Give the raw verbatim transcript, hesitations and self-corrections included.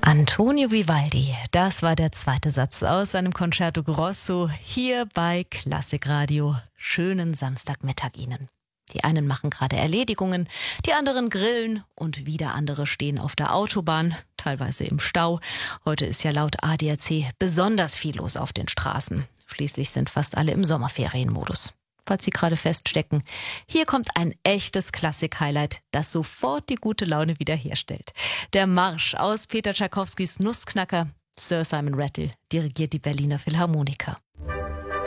Antonio Vivaldi, das war der zweite Satz aus seinem Concerto Grosso hier bei Klassikradio. Schönen Samstagmittag Ihnen. Die einen machen gerade Erledigungen, die anderen grillen und wieder andere stehen auf der Autobahn, teilweise im Stau. Heute ist ja laut A D A C besonders viel los auf den Straßen. Schließlich sind fast alle im Sommerferienmodus. Falls Sie gerade feststecken, hier kommt ein echtes Klassik-Highlight, das sofort die gute Laune wiederherstellt. Der Marsch aus Peter Tschaikowskis Nussknacker. Sir Simon Rattle dirigiert die Berliner Philharmoniker.